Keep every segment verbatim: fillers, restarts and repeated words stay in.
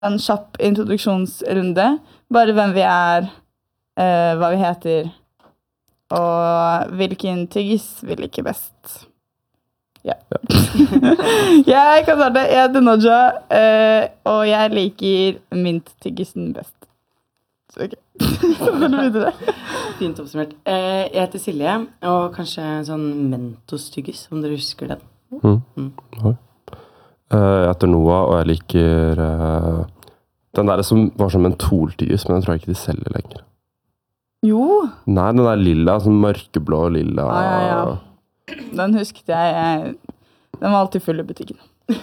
en kjapp introduksjonsrunde. Bare hvem vi er, uh, hva vi heter, og hvilken tyggis vi liker best. Ja. Jeg kan starte. Jeg heter Nadja, uh, og jeg liker mint-tyggisen best. Så ok. Så vil du vite det. Fint oppsummert. Uh, jeg heter Silje, og kanskje sånn Mentos-tyggis, om dere husker den. Mm. Mm. Ja. Uh, jeg heter Noah, og jeg liker uh, den der som var som mentoltyggis, men den tror jeg ikke de selger lenger. Jo. Nei, den der lilla, sånn mørkeblå og lilla. Ja, ja, ja. Den husket jeg. jeg. Den var alltid full i butikken.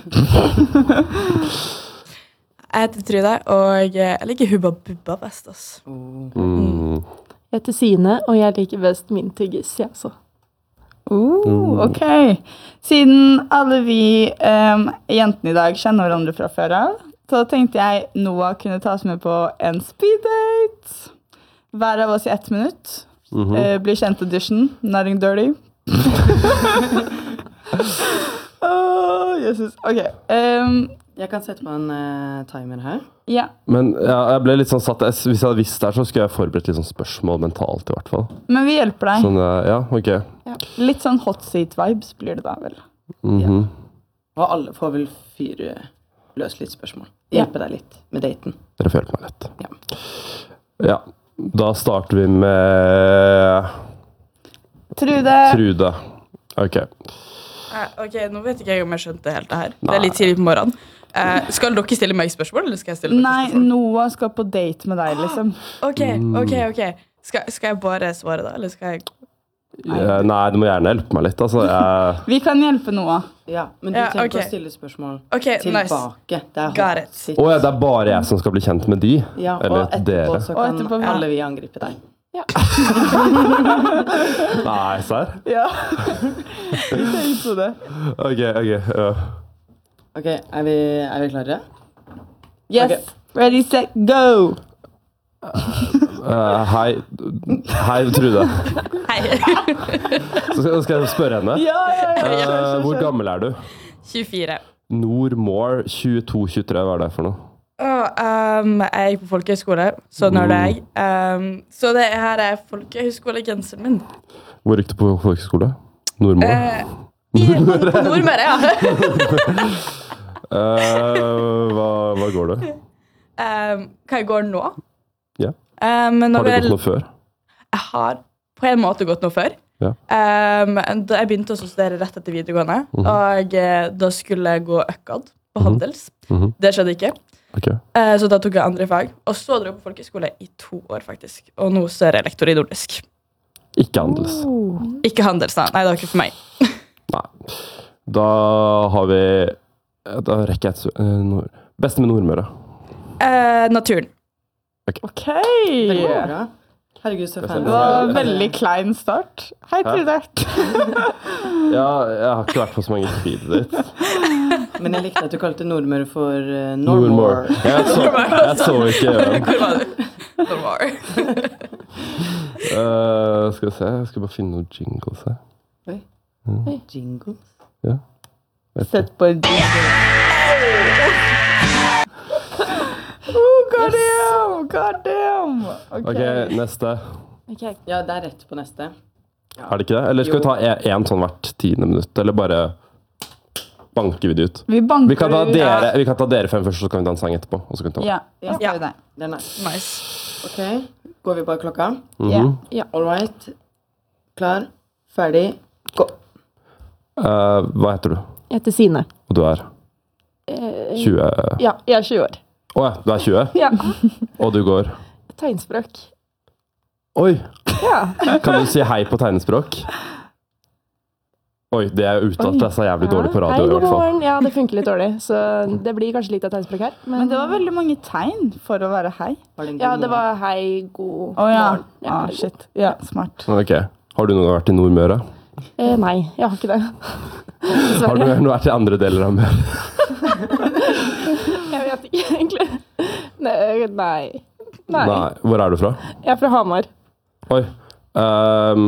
Jeg heter Trude, og jeg liker Hubba Bubba best, ass. Mm. Mm. Jeg heter Sine, og jeg liker best min tyggis, ja, så. Uh, ok. Siden alle vi um, jentene i dag kjenner hverandre fra før av, så tenkte jeg Noah kunne ta oss med på en speeddate. Hver av oss i ett minutt. Mm-hmm. uh, Blir kjent edition. Nothing dirty. oh, Jesus. Ok. Um, jeg kan sette på en uh, timer her. Ja. Men ja, jeg ble litt sånn satt, hvis jeg hadde visst det her, så skulle jeg forberedt litt sånn spørsmål mentalt i hvert fall. Men vi hjelper deg. Sånn, ja, ok. Ja. Litt sånn hot seat vibes blir det da vel. Mm-hmm. Ja. Og alle får vel fyre løs litt spørsmål. Hjelpe ja. deg litt med daten. Dere får hjelpe meg litt. Ja. Ja, da starter vi med... Trude. Trude. Ok. Uh, ok, nå vet ikke jeg om jeg skjønte helt det her. Nei. Det er litt tidlig på morgenen. Uh, skal dere stille meg spørsmål, eller skal jeg stille dere Nei, spørsmål? Nei, Noah skal på date med deg, liksom. Ok, ok, ok. Skal, skal jeg bare svare da, eller skal jeg... Ja, nei, du må gjerne hjelpe meg litt, altså. Jeg... Vi kan hjelpe Noah. Ja, men du ja, trenger okay. å stille spørsmål okay, tilbake. Nice. Det er Got it. Åh, ja, det er bare jeg som skal bli kjent med de? Ja, eller og etterpå dere? så kan etterpå, ja. alle vi angripe deg. Ja. Nei, serr? Ja. Vi tenker på det. Ok, ok. Uh. Ok, er vi, er vi klare? Yes. Okay. Ready, set, go! Uh, hei. Hei, Trude. Hei. Så skal, skal jeg spørre henne? Ja, ja, ja. Uh, hvor gammel er du? tjuefire. Nordmore tjueto tjuetre, hva er det for noe? Oh, um, jeg gikk på folkehøyskole, så når det er jeg. Um, så det her er folkehøyskolegenseren min. Hvor gikk du på folkehøyskole? Nordmore? Uh, i, på Nordmøre, ja. uh, hva, hva går du? Um, hva jeg går nå? Ja. Um, har du gått noe før? Jeg har på en måte gått noe før. Ja. Um, da jeg begynte å studere rett etter videregående, mm-hmm. og uh, da skulle jeg gå økkad på handels. Mm-hmm. Det skjedde ikke. Okay. Uh, så da tok jeg andre fag. Og så dro jeg på folkeskole i to år, faktisk. Og nå så er jeg lektor i nordisk. Ikke handels. Oh. Ikke handels, da. Nei, det var ikke for meg. Nei. Da har vi... Da rekker jeg et... Nord... Beste med Nordmøre? Uh, naturen. Ok. okay. Herregud, så fan. Det var en veldig klein start. Hei, Trude. Ja, jeg har ikke vært på så mange speed ditt. Men jeg likte at du kalte Nordmøre for uh, Nordmore. Nordmore. Jeg så, jeg så ikke det. Hvor var du? Nordmore. uh, skal vi se, jeg skal bare finne noen jingles her. Oi. Mm. Oi. Jingles? Ja. Sett på en jingle. Oh, god damn! God damn! Ok, okay neste. Okay. Ja, det er rett på neste. Ja. Er det ikke det? Eller skal jo. vi ta en, en sånn hvert tiende minutt? Eller bare banker vi det ut? Vi banker vi kan ta dere, ja. vi kan ta dere fem først, så kan vi ta en sang etterpå. Og så kan vi ta ja, ja. ja. Det. Det er nice. nice. Ok, går vi bare klokka? Mm-hmm. Ja. ja. All right. Klar, ferdig, gå. Uh, hva heter du? Jeg heter Sine. Og du er? tjue? Ja, jeg er tjue år. Åh, oh, du er tjue? Ja. Og du går? Tegnspråk. Oi! Ja. Kan du si hei på tegnespråk? Oi, det er uttalt. Det er så jævlig dårlig på radio. Hei, i hvert fall. Ja, det funker litt dårlig. Så det blir kanskje litt av tegnspråk her. Men, men det var veldig mange tegn for å være hei. Var det ja, det var hei, god oh, ja. morgen. Ja, ah, shit. Ja, smart. Ok. Har du noen gang vært i Nordmøre? Eh, nei, jeg har ikke det. Har du noen vært i andre deler av Møre? Jeg vet ikke, egentlig. Nei, nei. Nei. Nei. Hvor er du fra? Jeg er fra Hamar. Oi. Um,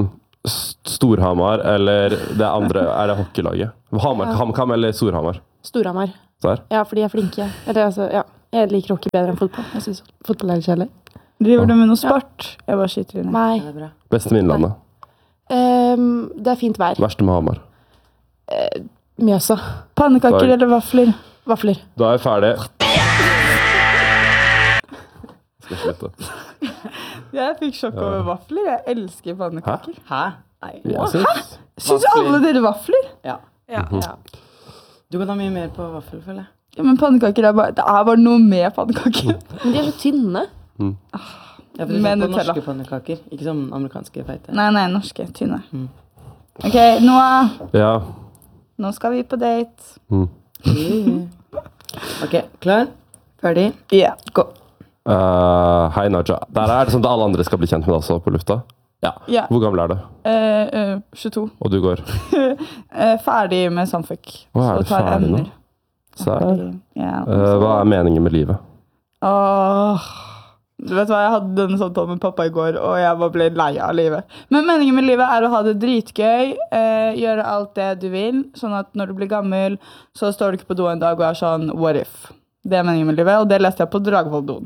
Storhamar, eller det andre, er det hockeylaget? Hamar, HamKam eller Storhamar? Storhamar. Der. Ja, fordi jeg er flinke. Eller, altså, ja. Jeg liker hockey bedre enn fotball. Jeg synes fotball er litt kjedelig. Driver du med noe sport? Jeg bare skyter inn. Nei. Ja, det er bra. Beste med Innlandet. Ehm, det er fint vær. Verste med Hamar. Eh, Mjøsa. Pannekaker Sorry. eller vafler? Vafler. Da er jeg ferdig. Skal jeg slutte? Jeg fikk sjokk over vafler. Jeg elsker pannekaker. Hæ? Nei. Jeg synes. Syns alle dere vafler? Ja. Ja. Ja. Du kan ha mye mer på vaffel, føler jeg. Ja, men pannekaker er bare, det er bare noe med pannekaker. Men de er så tynne. Ja, for du Med ser på Nutella. norske pannekaker, ikke som amerikanske feite. Nei, nei, norske. Tynne. Mm. Ok, Noah. Ja. Nå skal vi på date. Mm. Ok, klar? Ferdig? Ja. Gå. Uh, hei, Naja. Der er det sånn at alle andre skal bli kjent med deg også på lufta. Ja. Ja. Hvor gammel er du? Eh, eh, tjueto. Og du går? Eh, ferdig med samfuck. Å, er Så du tar jeg ferdig nå? emner. Serr? Ferdig. Ja. Uh, hva er meningen med livet? Åh. Du vet hva, jeg hadde denne samtalen med pappa i går, og jeg bare ble lei av livet. Men meningen med livet er å ha det dritgøy, eh, gjøre alt det du vil, sånn at når du blir gammel, så står du ikke på do en dag og er sånn, what if? Det er meningen med livet, og det leste jeg på Dragvoll-doen.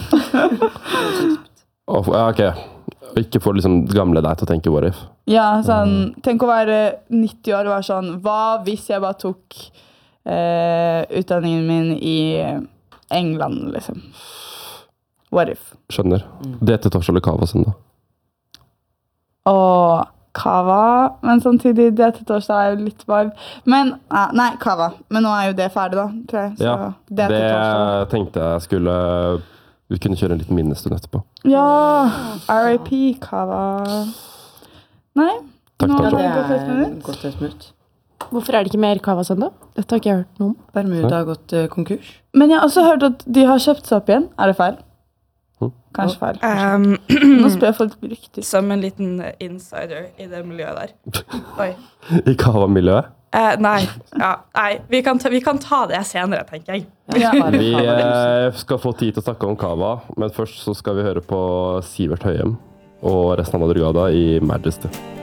Oh, ja, ok. Ikke få liksom gamle deg til å tenke what if. Ja, sånn, tenk å være nitti år og være sånn, hva hvis jeg bare tok eh, utdanningen min i England, liksom? What if? Skjønner. Det til torsdag eller kava søndag. Og kava, men samtidig det til torsdag er jo litt vibe. Men, ah, nei, kava. Men nå er jo det ferdig da, tror jeg. Så Ja, det det til torsdag. tenkte jeg skulle Vi kunne kjøre en liten minnestund etterpå. Ja, R I P kava. Nei, Takk, nå Ja, takk, det har det gått et er minutt. godt et minutt. Hvorfor er det ikke mer Cava søndag? Dette har ikke jeg hørt noe om. Bermuda har gått eh, konkurs. Men jeg har også hørt at de har kjøpt seg opp igjen. Er det feil? Hm? Kanskje feil. Um, Nå spør jeg folk rykter. som en liten insider i det miljøet der. Oi. I kava-miljøet. Eh, nei, ja, nei vi, kan ta, vi kan ta det senere, tenker jeg. Ja. Bare Vi kava. eh, skal få tid til å snakke om kava, men først så skal vi høre på Sivert Høyem og resten av Madrugada i Majesty.